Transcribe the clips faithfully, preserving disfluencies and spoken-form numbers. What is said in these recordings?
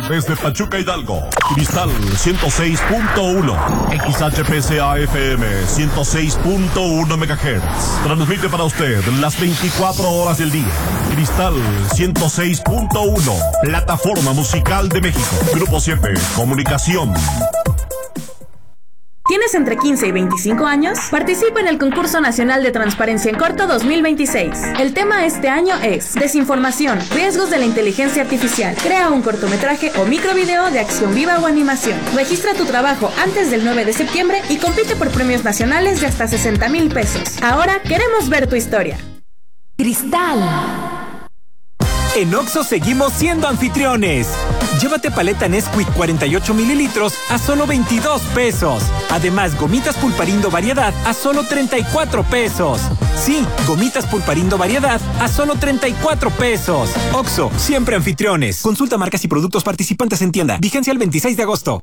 desde Pachuca, Hidalgo. Cristal ciento seis punto uno. X H P C A F M ciento seis punto uno megahertz. Transmite para usted las veinticuatro horas del día. Cristal ciento seis punto uno. Plataforma musical de México. Grupo siete. Comunicación. ¿Tienes entre quince y veinticinco años? Participa en el Concurso Nacional de Transparencia en Corto dos mil veintiséis. El tema este año es Desinformación, riesgos de la inteligencia artificial. Crea un cortometraje o microvideo de acción viva o animación. Registra tu trabajo antes del nueve de septiembre y compite por premios nacionales de hasta sesenta mil pesos. Ahora queremos ver tu historia. Cristal. En Oxxo seguimos siendo anfitriones. Llévate paleta Nesquik cuarenta y ocho mililitros a solo veintidós pesos. Además, gomitas Pulparindo variedad a solo treinta y cuatro pesos. Sí, gomitas Pulparindo variedad a solo treinta y cuatro pesos. Oxxo, siempre anfitriones. Consulta marcas y productos participantes en tienda. Vigencia el veintiséis de agosto.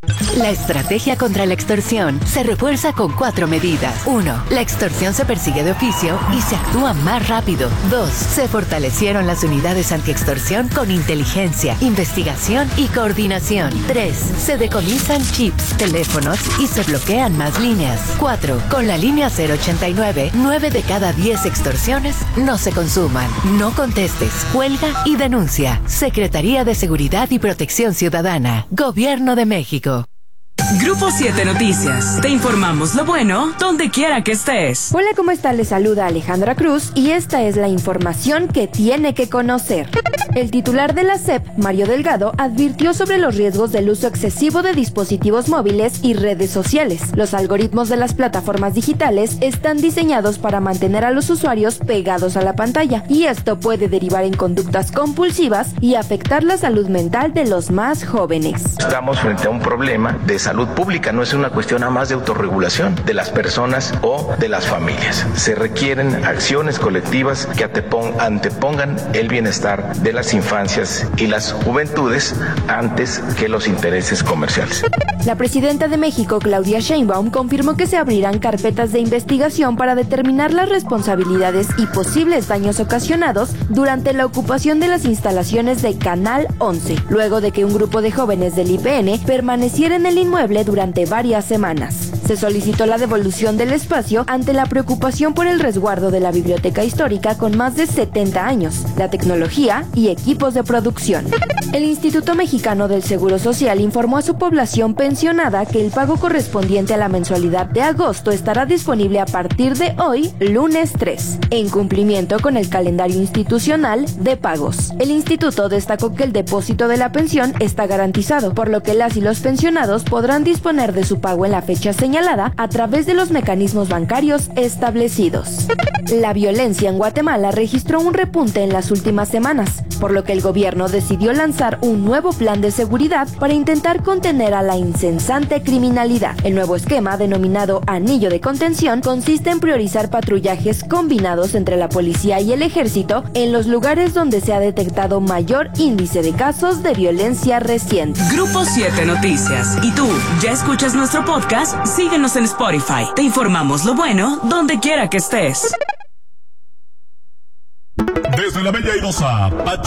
La estrategia contra la extorsión se refuerza con cuatro medidas. Uno, la extorsión se persigue de oficio y se actúa más rápido. Dos, se fortalecieron las unidades antiextorsión con inteligencia, investigación y coordinación. Tres, se decomisan chips, teléfonos y se bloquean más líneas. Cuatro, con la línea cero ochenta y nueve, nueve de cada diez extorsiones no se consuman. No contestes, cuelga y denuncia. Secretaría de Seguridad y Protección Ciudadana, Gobierno de México. Grupo siete Noticias. Te informamos lo bueno donde quiera que estés. Hola, ¿cómo está? Les saluda Alejandra Cruz y esta es la información que tiene que conocer. El titular de la S E P, Mario Delgado, advirtió sobre los riesgos del uso excesivo de dispositivos móviles y redes sociales. Los algoritmos de las plataformas digitales están diseñados para mantener a los usuarios pegados a la pantalla y esto puede derivar en conductas compulsivas y afectar la salud mental de los más jóvenes. Estamos frente a un problema de salud pública, no es una cuestión nada más de autorregulación de las personas o de las familias. Se requieren acciones colectivas que antepongan el bienestar de las infancias y las juventudes antes que los intereses comerciales. La presidenta de México, Claudia Sheinbaum, confirmó que se abrirán carpetas de investigación para determinar las responsabilidades y posibles daños ocasionados durante la ocupación de las instalaciones de Canal once, luego de que un grupo de jóvenes del I P N permaneciera en el inmueble durante varias semanas. Se solicitó la devolución del espacio ante la preocupación por el resguardo de la biblioteca histórica con más de setenta años, la tecnología y equipos de producción. El Instituto Mexicano del Seguro Social informó a su población pensionada que el pago correspondiente a la mensualidad de agosto estará disponible a partir de hoy, lunes tres, en cumplimiento con el calendario institucional de pagos. El instituto destacó que el depósito de la pensión está garantizado, por lo que las y los pensionados podrán disponer de su pago en la fecha señalada a través de los mecanismos bancarios establecidos. La violencia en Guatemala registró un repunte en las últimas semanas, por lo que el gobierno decidió lanzar un nuevo plan de seguridad para intentar contener a la incesante criminalidad. El nuevo esquema, denominado Anillo de Contención, consiste en priorizar patrullajes combinados entre la policía y el ejército en los lugares donde se ha detectado mayor índice de casos de violencia reciente. Grupo siete Noticias. ¿Y tú, ya escuchas nuestro podcast? Síguenos en Spotify. Te informamos lo bueno donde quiera que estés. Desde la bella Irosa, Pachuca.